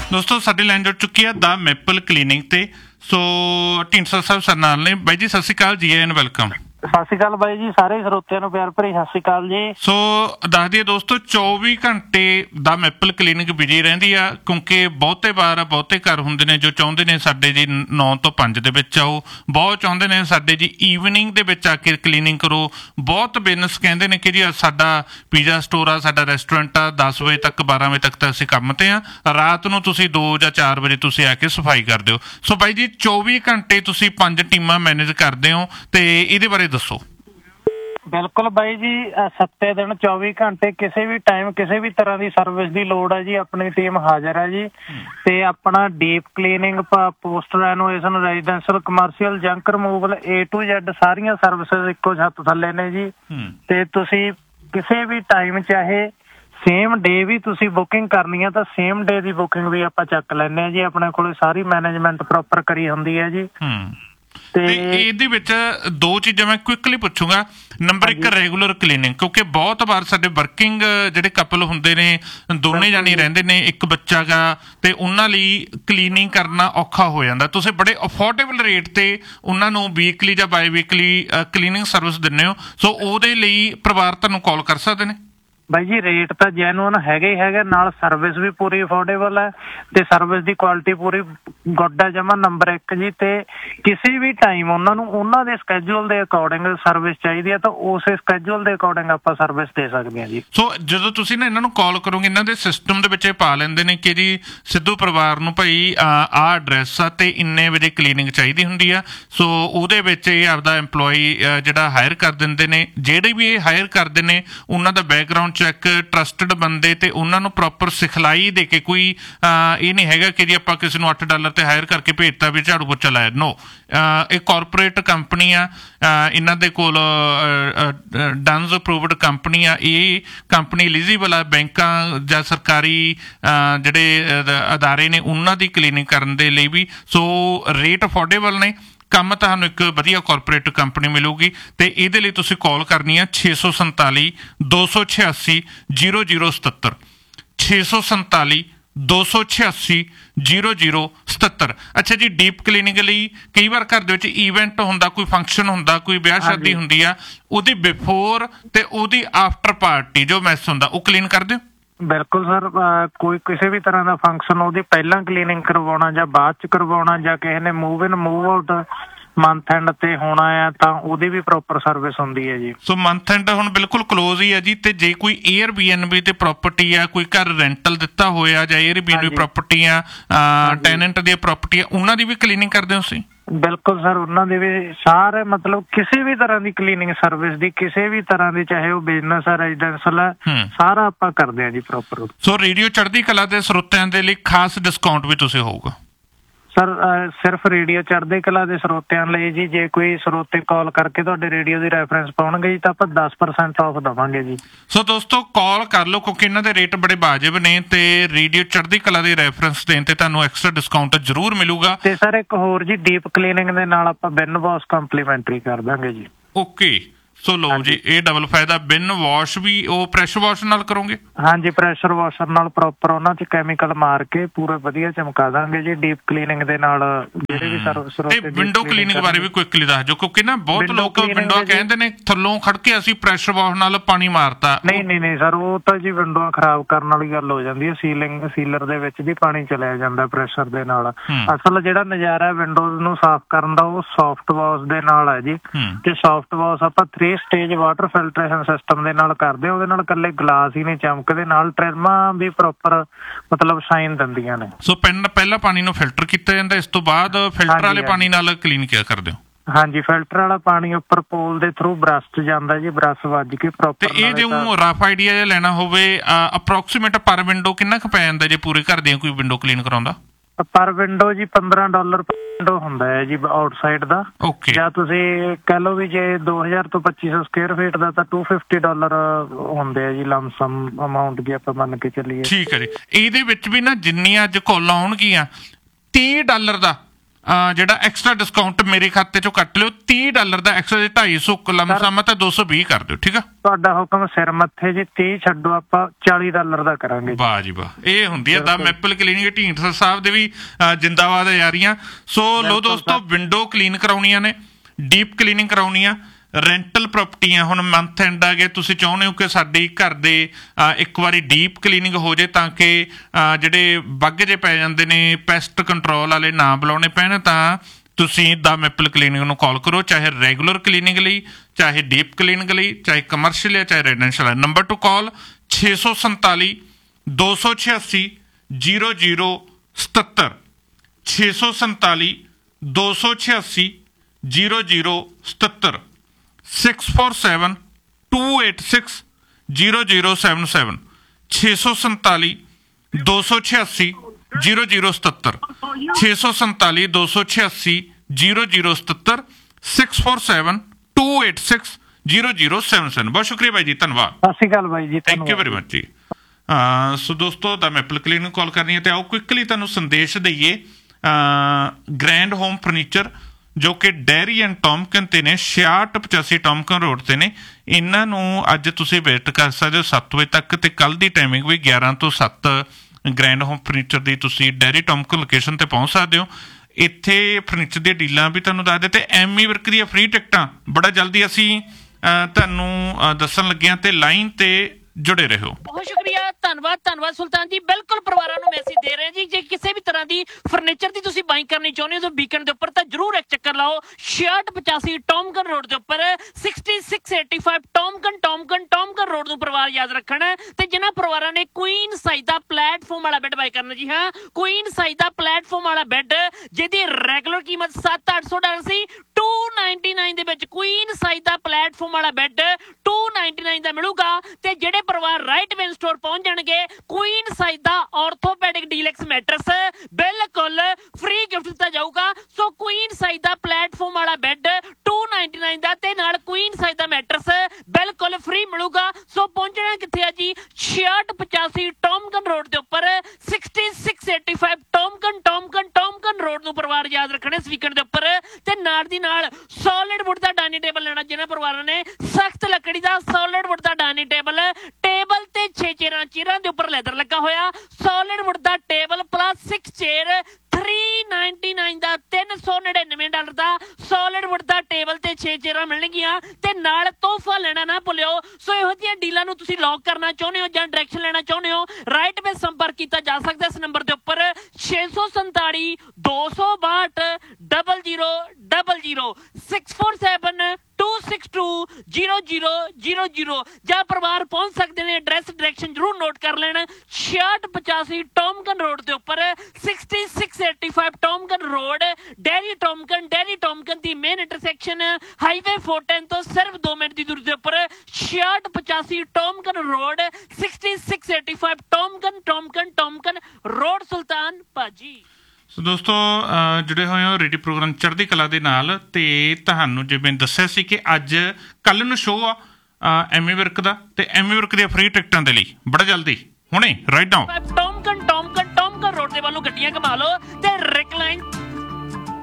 ਦੋਸਤੋ ਸਾਡੀ ਲਾਈਨ ਜੁੜ ਚੁੱਕੀ ਆ ਦਾ ਮੈਪਲ ਕਲੀਨਿਕ ਤੇ। ਸੋ ਢੀਂਡਸਾ ਸਾਹਿਬ ਸਾਡੇ ਨਾਲ ਨੇ। ਬਾਈ ਜੀ ਸਤਿ ਸ਼੍ਰੀ ਅਕਾਲ, ਜੀ ਐਨ ਵੈਲਕਮ। ਸਤਿ ਸ਼੍ਰੀ ਅਕਾਲ ਬਾਈ ਜੀ, ਸਾਰੇ ਸਰੋਤਿਆਂ ਨੂੰ ਪਿਆਰ ਭਰੀ ਸਤਿ ਸ਼੍ਰੀ ਅਕਾਲ ਜੀ। ਸੋ ਦੱਸ ਦਈਏ ਦੋਸਤੋ 24 ਘੰਟੇ ਦਾ ਮੈਪਲ ਕਲੀਨਿਕ ਬਿਜੀ ਰਹਿੰਦੀ ਆ, ਕਿਉਂਕਿ ਬਹੁਤੇ ਵਾਰ ਬਹੁਤੇ ਘਰ ਹੁੰਦੇ ਨੇ ਜੋ ਚਾਹੁੰਦੇ ਨੇ ਸਾਡੇ ਜੀ 9 ਤੋਂ 5 ਦੇ ਵਿੱਚ ਆਓ, ਬਹੁਤ ਚਾਹੁੰਦੇ ਨੇ ਸਾਡੇ ਜੀ ਈਵਨਿੰਗ ਦੇ ਵਿੱਚ ਆ ਕੇ ਕਲੀਨਿੰਗ ਕਰੋ। ਬਹੁਤ ਬਿਜ਼ਨਸ ਕਹਿੰਦੇ ਨੇ ਕਿ ਜੀ ਸਾਡਾ ਪੀਜ਼ਾ ਸਟੋਰ ਆ, ਸਾਡਾ ਰੈਸਟੋਰੈਂਟ ਆ, 10 ਵਜੇ ਤੱਕ 12 ਵਜੇ ਤੱਕ ਤਾਂ ਅਸੀਂ ਕੰਮ ਤੇ ਆ, ਰਾਤ ਨੂੰ ਤੁਸੀਂ 2 ਜਾਂ 4 ਵਜੇ ਤੁਸੀਂ ਆ ਕੇ ਸਫਾਈ ਕਰ ਦਿਓ। ਸੋ ਬਾਈ ਜੀ 24 ਘੰਟੇ ਤੁਸੀਂ 5 ਟੀਮਾਂ ਮੈਨੇਜ ਕਰਦੇ ਹੋ ਤੇ ਇਹਦੇ ਬਾਰੇ ਦੱਸੋ। ਬਿਲਕੁਲ ਬਾਈ ਜੀ, 7 ਦਿਨ 24 ਘੰਟੇ ਕਿਸੇ ਵੀ ਟਾਈਮ ਕਿਸੇ ਵੀ ਤਰ੍ਹਾਂ ਦੀ ਸਰਵਿਸ ਦੀ ਲੋੜ ਹੈ ਜੀ, ਆਪਣੀ ਟੀਮ ਹਾਜ਼ਰ ਹੈ ਜੀ। ਤੇ ਆਪਣਾ deep cleaning, post renovation, residential, commercial, junk removal, A to Z ਸਾਰੀਆਂ ਸਰਵਿਸਿਜ਼ ਇੱਕੋ ਛੱਤ ਥੱਲੇ ਨੇ ਜੀ। ਤੇ ਤੁਸੀਂ ਕਿਸੇ ਵੀ ਟਾਈਮ ਚਾਹੇ ਸੇਮ ਡੇ ਵੀ ਤੁਸੀਂ ਬੁਕਿੰਗ ਕਰਨੀ ਆ ਤਾਂ ਸੇਮ ਡੇ ਦੀ ਬੁਕਿੰਗ ਵੀ ਆਪਾਂ ਚੱਕ ਲੈਂਦੇ ਹਾਂ ਜੀ। ਆਪਣੇ ਕੋਲ ਸਾਰੀ ਮੈਨੇਜਮੈਂਟ ਪ੍ਰੋਪਰ ਕਰੀ ਹੁੰਦੀ ਹੈ ਜੀ। ਤੇ ਇਹਦੇ ਵਿੱਚ 2 ਚੀਜ਼ਾਂ ਮੈਂ ਕੁਇਕਲੀ ਪੁੱਛੂੰਗਾ। ਨੰਬਰ 1 ਰੈਗੂਲਰ ਕਲੀਨਿੰਗ, ਕਿਉਂਕਿ ਬਹੁਤ ਵਾਰ ਸਾਡੇ ਵਰਕਿੰਗ ਜਿਹੜੇ ਕਪਲ ਹੁੰਦੇ ਨੇ, ਦੋਨੇ ਜਾਣੇ ਰਹਿੰਦੇ ਨੇ, ਇੱਕ ਬੱਚਾ ਗਾ, ਤੇ ਉਹਨਾਂ ਲਈ ਕਲੀਨਿੰਗ ਕਰਨਾ ਔਖਾ ਹੋ ਜਾਂਦਾ। ਤੁਸੀਂ ਬੜੇ ਅਫੋਰਡੇਬਲ ਰੇਟ ਤੇ ਉਹਨਾਂ ਨੂੰ ਵੀਕਲੀ ਜਾਂ ਬਾਈ ਵੀਕਲੀ ਕਲੀਨਿੰਗ ਸਰਵਿਸ ਦਿੰਦੇ ਹੋ। ਸੋ ਉਹਦੇ ਲਈ ਪਰਿਵਾਰ ਤੁਹਾਨੂੰ ਕਾਲ ਕਰ ਸਕਦੇ ਨੇ। ਬਾਈ ਜੀ ਰੇਟ ਤਾਂ ਜੈਨੂਅਨ ਹੈਗਾ ਹੀ ਹੈਗਾ, ਨਾਲ ਸਰਵਿਸ ਵੀ ਪੂਰੀ ਅਫੋਰਡੇਬਲ ਹੈ ਤੇ ਸਰਵਿਸ ਦੀ ਕੁਆਲਿਟੀ ਪੂਰੀ ਗੁੱਡ ਹੈ, ਜਮਾ ਨੰਬਰ 1 ਜੀ। ਤੇ ਕਿਸੇ ਵੀ ਟਾਈਮ ਉਹਨਾਂ ਨੂੰ ਉਹਨਾਂ ਦੇ ਸਕੈਜੂਅਲ ਦੇ ਅਕੋਰਡਿੰਗ ਸਰਵਿਸ ਚਾਹੀਦੀ ਹੈ ਤਾਂ ਉਸੇ ਸਕੈਜੂਅਲ ਦੇ ਅਕੋਰਡਿੰਗ ਆਪਾਂ ਸਰਵਿਸ ਦੇ ਸਕਦੇ ਹਾਂ ਜੀ। ਸੋ ਜਦੋਂ ਤੁਸੀਂ ਨਾ ਇਹਨਾਂ ਨੂੰ ਕਾਲ ਕਰੋਗੇ, ਇਹਨਾਂ ਦੇ ਸਿਸਟਮ ਦੇ ਵਿੱਚ ਇਹ ਪਾ ਲੈਂਦੇ ਨੇ ਕਿ ਜੀ ਸਿੱਧੂ ਪਰਿਵਾਰ ਨੂੰ ਭਾਈ ਆਹ ਐਡਰੈਸ ਆ ਤੇ ਇੰਨੇ ਵਜੇ ਕਲੀਨਿੰਗ ਚਾਹੀਦੀ ਹੁੰਦੀ ਆ। ਸੋ ਉਹਦੇ ਵਿੱਚ ਇਹ ਆਪਦਾ ਇੰਪਲੋਈ ਜਿਹੜਾ ਹਾਇਰ ਕਰ ਦਿੰਦੇ ਨੇ। ਜਿਹੜੇ ਵੀ ਇਹ ਹਾਇਰ ਕਰਦੇ ਨੇ ਉਹਨਾਂ ਦਾ ਬੈਕਗਰਾਊਂਡ ਚੈੱਕ, ਟਰਸਟਡ ਬੰਦੇ ਤੇ ਉਹਨਾਂ ਨੂੰ ਪ੍ਰੋਪਰ ਸਿਖਲਾਈ ਦੇ ਕੇ, ਕੋਈ ਇਹ ਨਹੀਂ ਹੈਗਾ ਕਿ ਜੀ ਆਪਾਂ ਕਿਸੇ ਨੂੰ $8 ਤੇ ਹਾਇਰ ਕਰਕੇ ਭੇਜਤਾ ਵੀ ਝਾੜੂ ਪੋਚਾ ਲਾਇਆ। ਨੋ, ਇਹ ਕਾਰਪੋਰੇਟ ਕੰਪਨੀ ਆ, ਇਹਨਾਂ ਦੇ ਕੋਲ ਡਨਜ਼ ਅਪਰੂਵਡ ਕੰਪਨੀ ਆ। ਇਹ ਕੰਪਨੀ ਐਲੀਜੀਬਲ ਆ ਬੈਂਕਾਂ ਜਾਂ ਸਰਕਾਰੀ ਜਿਹੜੇ ਅਦਾਰੇ ਨੇ ਉਹਨਾਂ ਦੀ ਕਲੀਨਿੰਗ ਕਰਨ ਦੇ ਲਈ ਵੀ। ਸੋ ਰੇਟ ਅਫੋਰਡੇਬਲ ਨੇ, ਕੰਮ ਤੁਹਾਨੂੰ ਇੱਕ ਵਧੀਆ ਕਾਰਪੋਰੇਟ ਕੰਪਨੀ ਮਿਲੂਗੀ। ਤੇ ਇਹਦੇ ਲਈ ਤੁਸੀਂ ਕਾਲ ਕਰਨੀ ਆ 647 286 0077 647 286 0077। ਅੱਛਾ ਜੀ, ਡੀਪ ਕਲੀਨਿੰਗ ਲਈ ਕਈ ਵਾਰ ਘਰ ਦੇ ਵਿੱਚ ਈਵੈਂਟ ਹੁੰਦਾ, ਕੋਈ ਫੰਕਸ਼ਨ ਹੁੰਦਾ, ਕੋਈ ਵਿਆਹ ਸ਼ਾਦੀ ਹੁੰਦੀ ਆ, ਉਹਦੀ ਬਿਫੋਰ ਤੇ ਉਹਦੀ ਆਫਟਰ ਪਾਰਟੀ ਜੋ ਮੈਸ ਹੁੰਦਾ ਉਹ ਕਲੀਨ ਕਰ ਦਿਓ। ਬਿਲਕੁਲ ਸਰ, ਕੋਈ ਕਿਸੇ ਵੀ ਤਰ੍ਹਾਂ ਦਾ ਫੰਕਸ਼ਨ ਉਹਦੀ ਪਹਿਲਾਂ ਕਲੀਨਿੰਗ ਕਰਵਾਉਣਾ ਜਾਂ ਬਾਅਦ ਚ ਕਰਵਾਉਣਾ, ਜਾਂ ਕਿਸੇ ਨੇ move in move out month and ਤੇ ਹੋਣਾ ਆ ਤਾਂ ਉਹਦੀ ਵੀ ਪ੍ਰੋਪਰ ਸਰਵਿਸ ਹੁੰਦੀ ਹੈ ਜੀ। ਸੋ ਮੰਥ ਐਂਡ ਹੁਣ ਬਿਲਕੁਲ ਕਲੋਜ਼ ਹੀ ਹੈ ਜੀ। ਤੇ ਜੇ ਕੋਈ Airbnb ਤੇ ਪ੍ਰਾਪਰਟੀ ਆ, ਕੋਈ ਘਰ ਰੈਂਟਲ ਦਿੱਤਾ ਹੋਇਆ ਜਾਂ Airbnb ਪ੍ਰਾਪਰਟੀ ਆ, ਟੈਨੈਂਟ ਦੀ ਪ੍ਰਾਪਰਟੀ ਆ, ਉਹਨਾਂ ਦੀ ਵੀ ਕਲੀਨਿੰਗ ਕਰਦੇ ਹੋ ਤੁਸੀਂ? ਬਿਲਕੁਲ ਸਰ, ਉਹਨਾਂ ਦੇ ਵੀ ਸਾਰੇ, ਮਤਲਬ ਕਿਸੇ ਵੀ ਤਰ੍ਹਾਂ ਦੀ ਕਲੀਨਿੰਗ ਸਰਵਿਸ ਦੀ, ਕਿਸੇ ਵੀ ਤਰ੍ਹਾਂ ਦੀ, ਚਾਹੇ ਉਹ ਬਿਜ਼ਨਸ ਹੈ, ਰੈਜ਼ੀਡੈਂਸ਼ੀਅਲ ਹੈ, ਸਾਰਾ ਆਪਾਂ ਕਰਦੇ ਹਾਂ ਜੀ ਪ੍ਰੋਪਰ। ਸੋ ਰੇਡੀਓ ਚੜ੍ਹਦੀ ਕਲਾ ਦੇ ਸਰੋਤਿਆਂ ਦੇ ਲਈ ਖਾਸ ਡਿਸਕਾਊਂਟ ਵੀ ਤੁਸੀਂ ਹੋਊਗਾ ਸਰ? ਸਿਰਫ ਰੇਡੀਓ ਚੜ੍ਹਦੀ ਕਲਾ ਦੇ ਸਰੋਤਿਆਂ ਲਈ ਜੀ, ਜੇ ਕੋਈ ਸਰੋਤੇ ਕਾਲ ਕਰਕੇ ਤੁਹਾਡੇ ਰੇਡੀਓ ਦੀ ਰੈਫਰੈਂਸ ਪਾਉਣਗੇ ਜੀ ਤਾਂ ਆਪਾਂ 10% ਆਫ ਦੇਵਾਂਗੇ ਜੀ। ਸੋ ਦੋਸਤੋ ਕਾਲ ਕਰ ਲਓ, ਕਿਉਂਕਿ ਇਹਨਾਂ ਦੇ ਰੇਟ ਬੜੇ ਵਾਜਿਬ ਨੇ ਤੇ ਰੇਡੀਓ ਚੜ੍ਹਦੀ ਕਲਾ ਦੀ ਰੈਫਰੈਂਸ ਦੇਣ ਤੇ ਤੁਹਾਨੂੰ ਐਕਸਟਰਾ ਡਿਸਕਾਊਂਟ ਜ਼ਰੂਰ ਮਿਲੂਗਾ। ਤੇ ਸਰ ਇੱਕ ਹੋਰ ਜੀ, ਡੀਪ ਕਲੀਨਿੰਗ ਦੇ ਨਾਲ ਆਪਾਂ ਬਿਨ ਵਾਸ਼ ਕੰਪਲੀਮੈਂਟਰੀ ਕਰ ਦਾਂਗੇ ਜੀ। ਓਕੇ, ਸੋ ਲਓ ਜੀ, ਇਹ ਡਬਲ ਫਾਇਦਾ। ਬਿਨ ਵਾਸ਼ ਵੀ ਉਹ ਪ੍ਰੈਸ਼ਰ ਵਾਸ਼ ਨਾਲ ਕਰੋਗੇ? ਹਾਂਜੀ, ਪ੍ਰੈਸ਼ਰ ਵਾਸ਼ਰ ਨਾਲ ਪ੍ਰੋਪਰ ਉਹਨਾਂ 'ਚ ਕੈਮੀਕਲ ਮਾਰ ਕੇ ਪੂਰੇ ਵਧੀਆ ਚਮਕਾ ਦਾਂਗੇ ਜੀ। ਡੀਪ ਕਲੀਨਿੰਗ ਦੇ ਨਾਲ ਜਿਹੜੇ ਵੀ ਸਰੋਤੇ। ਵਿੰਡੋ ਕਲੀਨਿੰਗ ਬਾਰੇ ਵੀ ਕੁਇਕਲੀ ਦੱਸ ਦਿਓ, ਕਿਉਂਕਿ ਨਾ ਬਹੁਤ ਲੋਕ ਵਿੰਡੋਆਂ ਕਹਿੰਦੇ ਨੇ ਥੱਲੋਂ ਖੜ ਕੇ ਅਸੀਂ ਪ੍ਰੈਸ਼ਰ ਵਾਸ਼ ਨਾਲ ਪਾਣੀ ਮਾਰਤਾ। ਨਹੀਂ ਸਰ, ਉਹ ਤਾਂ ਜੀ ਵਿੰਡੋਆਂ ਖਰਾਬ ਕਰਨ ਵਾਲੀ ਗੱਲ ਹੋ ਜਾਂਦੀ ਹੈ। ਸੀਲਰ ਦੇ ਵਿੱਚ ਵੀ ਪਾਣੀ ਚਲਿਆ ਜਾਂਦਾ ਪ੍ਰੈਸ਼ਰ ਦੇ ਨਾਲ। ਅਸਲ ਜਿਹੜਾ ਨਜ਼ਾਰਾ ਵਿੰਡੋਜ਼ ਨੂੰ ਸਾਫ਼ ਕਰਨ ਦਾ ਉਹ ਸੌਫਟ ਵਾਸ਼ ਦੇ ਨਾਲ ਹੈ ਜੀ। ਤੇ ਸੌਫਟ ਵਾਸ਼ ਆਪਾਂ 3 ਸਟੇਜ ਵਾਟਰ ਫਿਲਟਰੇਸ਼ਨ ਸਿਸਟਮ ਦੇ ਨਾਲ ਕਰਦੇ, ਉਹਦੇ ਨਾਲ ਇਕੱਲੇ ਗਲਾਸ ਹੀ ਨਹੀਂ ਚਮਕਦੇ, ਨਾਲ ਟ੍ਰਿਮਾਂ ਵੀ ਪ੍ਰੋਪਰ ਮਤਲਬ ਸ਼ਾਈਨ ਦਿੰਦੀਆਂ ਨੇ। ਸੋ ਪਹਿਲਾਂ ਪਾਣੀ ਨੂੰ ਫਿਲਟਰ ਕੀਤਾ ਜਾਂਦਾ, ਇਸ ਤੋਂ ਬਾਅਦ ਫਿਲਟਰ ਵਾਲੇ ਪਾਣੀ ਨਾਲ ਕਲੀਨ ਕਰਦੇ ਹੋ? ਹਾਂਜੀ, ਫਿਲਟਰ ਵਾਲਾ ਪਾਣੀ ਉੱਪਰ ਪੋਲ ਦੇ ਥਰੂ ਬਰਸ਼ 'ਚ ਜਾਂਦਾ ਜੀ, ਬਰਸ਼ ਵੱਜ ਕੇ ਪ੍ਰੋਪਰ। ਤੇ ਇਹ ਜੇ ਰਫ ਆਈਡੀਆ ਜੇ ਲੈਣਾ ਹੋਵੇ, ਅਪਰੋਕਸੀਮੇਟ ਪਰ ਵਿੰਡੋ ਕਿੰਨਾ ਕੁ ਪੈ ਜਾਂਦਾ ਜੇ ਪੂਰੇ ਘਰ ਦੀਆਂ ਕੋਈ ਵਿੰਡੋ ਕਲੀਨ ਕਰਾਉਂਦਾ? ਪਰ ਵਿੰਡੋ ਜੀ $15 ਵਿੰਡੋ ਹੁੰਦਾ ਹੈ ਜੀ ਆਊਟਸਾਈਡ ਦਾ। ਜਾਂ ਤੁਸੀਂ ਕਹਿ ਲਓ ਵੀ ਜੇ 2000 ਤੋਂ 2500 ਸਕੁਅਰ ਫੀਟ ਦਾ ਤਾਂ $250 ਹੁੰਦੇ ਆ ਜੀ, ਲਮਸਮ ਅਮਾਊਂਟ ਜੀ ਆਪਾਂ ਮੰਨ ਕੇ ਚੱਲੀਏ। ਠੀਕ ਹੈ ਜੀ। ਇਹਦੇ ਵਿੱਚ ਵੀ ਨਾ ਜਿੰਨੀਆਂ ਅੱਜ ਕਾਲਾਂ ਆਉਣਗੀਆਂ $30 ਦਾ ਜਿਹੜਾ ਐਕਸਟਰਾ ਡਿਸਕਾਊਂਟ ਮੇਰੇ ਖਾਤੇ ਚੋਂ ਕੱਟ ਲਿਓ, $30 ਦਾ ਐਕਸਟਰਾ, $250 ਲਮਸਮ ਤਾਂ 220 ਕਰ ਦਿਓ, ਠੀਕ ਆ? ਤੁਹਾਡਾ ਹੁਕਮ ਸਿਰ ਮੱਥੇ ਜੀ, 30 ਛੱਡੋ, ਆਪਾਂ $40 ਦਾ ਕਰਾਂਗੇ। ਵਾਹ ਜੀ ਵਾਹ, ਇਹ ਹੁੰਦੀ ਹੈ ਦਾ ਮੈਪਲ ਕਲੀਨਿੰਗ। ਢੀਂਡਸਾ ਸਾਹਿਬ ਦੇ ਵੀ ਜਿੰਦਾਬਾਦ ਆ ਰਹੀਆਂ। ਸੋ ਲੋ ਦੋਸਤੋ, ਵਿੰਡੋ ਕਲੀਨ ਕਰਾਉਣੀਆਂ ਨੇ, ਡੀਪ ਕਲੀਨਿੰਗ ਕਰਾਉਣੀ ਆ, ਰੈਂਟਲ ਪ੍ਰਾਪਰਟੀਆਂ, ਹੁਣ ਮੰਥ ਐਂਡ ਆ ਗਏ, ਤੁਸੀਂ ਚਾਹੁੰਦੇ ਹੋ ਕਿ ਸਾਡੀ ਘਰ ਦੇ ਇੱਕ ਵਾਰੀ ਡੀਪ ਕਲੀਨਿੰਗ ਹੋ ਜੇ ਤਾਂ ਕਿ ਜਿਹੜੇ ਬੱਗ ਜੇ ਪੈ ਜਾਂਦੇ ਨੇ, ਪੈਸਟ ਕੰਟਰੋਲ ਵਾਲੇ ਨਾ ਬੁਲਾਉਣੇ ਪੈਣ, ਤਾਂ ਤੁਸੀਂ ਦਾ ਮੈਪਲ ਕਲੀਨਿੰਗ ਨੂੰ ਕਾਲ ਕਰੋ, ਚਾਹੇ ਰੈਗੂਲਰ ਕਲੀਨਿੰਗ ਲਈ, ਚਾਹੇ ਡੀਪ ਕਲੀਨਿੰਗ ਲਈ, ਚਾਹੇ ਕਮਰਸ਼ੀਅਲ ਹੈ, ਚਾਹੇ ਰੈਜ਼ੀਡੈਂਸ਼ੀਅਲ ਹੈ। ਨੰਬਰ ਟੂ ਕਾਲ 647 286 0077, 647 286 0077, 647 286 0077, 647 286 0077, 647 286 0077, 647 286 0077। ਬਹੁਤ ਸ਼ੁਕਰੀਆ ਬਾਈ ਜੀ, ਧੰਨਵਾਦ। ਸਤਿ ਸ਼੍ਰੀ ਅਕਾਲ ਬਾਈ ਜੀ, ਥੈਂਕ ਯੂ ਵੈਰੀ ਮਚ ਜੀ। ਸੋ ਦੋਸਤੋ, ਦਾ ਮੈਪਲ ਕਲੀਨਿਕ ਕਾਲ ਕਰਨੀ ਹੈ ਤੇ ਆਓ ਕੁਇਕਲੀ ਤੁਹਾਨੂੰ ਸੰਦੇਸ਼ ਦਈਏ। ਗ੍ਰੈਂਡ ਹੋਮ ਫਰਨੀਚਰ ਜੋ ਕਿ ਡੈਰੀ ਐਂਡ ਟੌਮਕਨ ਤੇ ਨੇ, 6685 ਟੌਮਕਨ ਰੋਡ ਤੇ ਨੇ। ਇਹਨਾਂ ਨੂੰ ਅੱਜ ਤੁਸੀਂ ਵਿਜ਼ਿਟ ਕਰ ਸਕਦੇ ਹੋ 7 ਵਜੇ ਤੱਕ, ਤੇ ਕੱਲ ਦੀ ਟਾਈਮਿੰਗ ਵੀ 11 ਤੋਂ 7 ਗ੍ਰੈਂਡ ਹੋਮ ਫਰਨੀਚਰ ਦੀ ਤੁਸੀਂ ਡੈਰੀ ਟੌਮਕਨ ਲੋਕੇਸ਼ਨ ਤੇ ਪਹੁੰਚ ਸਕਦੇ ਹੋ। ਇੱਥੇ ਫਰਨੀਚਰ ਦੀਆਂ ਡੀਲਾਂ ਵੀ ਤੁਹਾਨੂੰ ਦੱਸਦੇ, ਤੇ ਐਮੀ ਵਰਕ ਦੀਆਂ ਫ੍ਰੀ ਟਿਕਟਾਂ ਬੜਾ ਜਲਦੀ ਅਸੀਂ ਤੁਹਾਨੂੰ ਦੱਸਣ ਲੱਗੇ ਹਾਂ, ਤੇ ਲਾਈਨ ਤੇ ਜੁੜੇ ਰਹੋ। ਬਹੁਤ ਸ਼ੁਕਰੀਆ, ਧੰਨਵਾਦ ਸੁਲਤਾਨ ਜੀ। ਬਿਲਕੁਲ ਪਰਿਵਾਰਾਂ ਨੂੰ ਮੈਸੇਜ ਦੇ ਰਹੇ ਜੀ, ਜੇ ਕਿਸੇ ਵੀ ਤਰ੍ਹਾਂ ਦੀ ਫਰਨੀਚਰ ਦੀ ਤੁਸੀਂ ਬਾਈਂਗ ਕਰਨੀ ਚਾਹੁੰਦੇ ਹੋ ਤਾਂ ਵੀਕਐਂਡ ਦੇ ਉੱਪਰ ਤਾਂ ਜਰੂਰ ਇੱਕ ਚੱਕਰ ਲਾਓ 6685 ਟੌਮਕਨ ਰੋਡ ਦੇ ਉੱਪਰ, 6685 ਟੌਮਕਨ ਰੋਡ ਨੂੰ ਪਰਿਵਾਰ ਯਾਦ ਰੱਖਣ। ਤੇ ਜਿਨ੍ਹਾਂ ਪਰਿਵਾਰਾਂ ਨੇ ਕੁਈਨ ਸਾਈਜ਼ ਦਾ ਪਲੇਟਫਾਰਮ ਵਾਲਾ ਬੈੱਡ ਬਾਈ ਕਰਨਾ, ਜੀ ਹਾਂ, ਕੁਈਨ ਸਾਈਜ਼ ਦਾ ਪਲੇਟਫਾਰਮ ਵਾਲਾ ਬੈੱਡ ਜਿਹਦੀ ਰੈਗੂਲਰ ਕੀਮਤ $700-800 ਸੀ, $299 ਦੇ ਵਿੱਚ ਕੁਈਨ ਸਾਈਜ਼ ਦਾ ਪਲੇਟਫਾਰਮ ਵਾਲਾ ਬੈੱਡ $299 ਦਾ ਮਿਲੂਗਾ। ਤੇ ਜਿਹੜੇ ਪਰਿਵਾਰ ਰਾਈਟ ਵੇਨ ਸਟੋਰ ਪਹੁੰਚ ਜਾਣਗੇ, ਕੁਈਨ ਸਾਈਜ਼ ਦਾ ਆਰਥੋਪੈਡਿਕ ਡੀਲੈਕਸ ਮੈਟਰਸ ਬਿਲਕੁਲ ਫ੍ਰੀ ਗਿਫਟ ਦਿੱਤਾ ਜਾਊਗਾ। ਸੋ ਕੁਈਨ ਸਾਈਜ਼ ਦਾ ਪਲੇਟਫਾਰਮ ਵਾਲਾ ਬੈੱਡ $299 ਦਾ, ਤੇ ਨਾਲ ਕੁਈਨ ਸਾਈਜ਼ ਦਾ ਮੈਟਰਸ ਬਿਲਕੁਲ ਫ੍ਰੀ ਮਿਲੂਗਾ। ਸੋ ਪਹੁੰਚਣਾ ਕਿੱਥੇ ਆ ਜੀ? 6685 ਟੌਮਕਨ ਰੋਡ ਦੇ ਉੱਪਰ, 6685 ਟੌਮਕਨ ਰੋਡ ਨੂੰ ਪਰਿਵਾਰ ਯਾਦ ਰੱਖਣੇ ਇਸ ਵੀਕਐਂਡ ਦੇ ਉੱਪਰ। ਤੇ ਨਾਲ ਦੀ ਨਾਲ ਸੋਲਿਡ ਵੁੱਡ ਦਾ ਡਾਈਨਿੰਗ ਟੇਬਲ ਲੈਣਾ, ਜਿਹਨਾਂ ਪਰਿਵਾਰਾਂ ਨੇ ਸਖਤ ਲੱਕੜੀ ਦਾ ਸੋਲਿਡ ਵੁੱਡ ਦਾ ਡਾਈਨਿੰਗ ਟੇਬਲ ਤੇ 6 ਚੇਅਰਾਂ ਦੇ ਉੱਪਰ ਲੈਦਰ ਲੱਗਾ ਹੋਇਆ, ਸੋਲਿਡ ਵੁੱਡ ਦਾ ਟੇਬਲ ਪਲੱਸ 6 ਚੇਅਰ $399 ਦਾ, $399 ਦਾ ਸੋਲਿਡ ਵੁੱਡ ਦਾ ਟੇਬਲ ਤੇ 6 ਚੇਅਰਾਂ ਮਿਲਣਗੀਆਂ। ਤੇ ਨਾਲ ਤੋਹਫਾ ਲੈਣਾ ਨਾ ਭੁੱਲਿਓ। ਸੋ ਇਹੋ ਜਿਹੀਆਂ ਡੀਲਾਂ ਨੂੰ ਤੁਸੀਂ ਲੌਕ ਕਰਨਾ ਚਾਹੁੰਦੇ ਹੋ ਜਾਂ ਡਾਇਰੈਕਸ਼ਨ ਲੈਣਾ ਚਾਹੁੰਦੇ ਹੋ, ਰਾਈਟ ਵੇ ਸੰਪਰਕ ਕੀਤਾ ਜਾ ਸਕਦਾ ਇਸ ਨੰਬਰ ਦੇ ਉੱਪਰ 647 262 0000, 647 262 0000, ਜਾਂ ਪਰਿਵਾਰ ਪਹੁੰਚ ਸਕਦੇ ਨੇ। ਐਡਰੈਸ ਡਾਇਰੈਕਸ਼ਨ ਜਰੂਰ ਨੋਟ ਕਰ ਲੈਣ, 6685 ਟੌਮਕਨ ਰੋਡ ਦੇ ਉੱਪਰ, 6685 ਟੌਮਕਨ ਰੋਡ, ਡੈਰੀ ਟੌਮਕਨ ਦੀ ਮੇਨ ਇੰਟਰਸੈਕਸ਼ਨ ਹਾਈਵੇ 410 ਤੋਂ ਸਿਰਫ 2 ਮਿੰਟ ਦੀ ਦੂਰੀ ਦੇ ਉੱਪਰ, 6685 ਟੌਮਕਨ ਰੋਡ, 6685 ਟੌਮਕਨ ਰੋਡ, ਸੁਲਤਾਨ ਭਾਜੀ। ਸੋ ਦੋਸਤੋ, ਜੁੜੇ ਹੋਏ ਹੋ ਰੇਡੀਓ ਪ੍ਰੋਗਰਾਮ ਚੜ੍ਹਦੀ ਕਲਾ ਦੇ ਨਾਲ। ਤੇ ਤੁਹਾਨੂੰ ਜਿਵੇਂ ਦੱਸਿਆ ਸੀ ਕਿ ਅੱਜ ਕੱਲ ਨੂੰ ਸ਼ੋਅ ਆ ਐਮੀ ਵਰਕ ਦਾ, ਤੇ ਐਮੀ ਵਰਕ ਦੀਆਂ ਫ੍ਰੀ ਟਿਕਟਾਂ ਦੇ ਲਈ ਬੜਾ ਜਲਦੀ ਹੁਣੇ ਰਾਈਟ ਨਾਓ ਟੌਮਕਨ ਰੋਡ ਦੇ ਵੱਲੋਂ ਗੱਡੀਆਂ ਘੁਮਾ ਲਓ ਤੇ ਰਿਕਲਾਈਨ